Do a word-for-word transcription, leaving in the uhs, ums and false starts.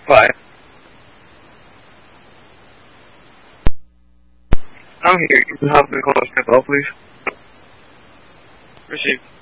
Bye. I'm here. Can you have the call step out, please? Received.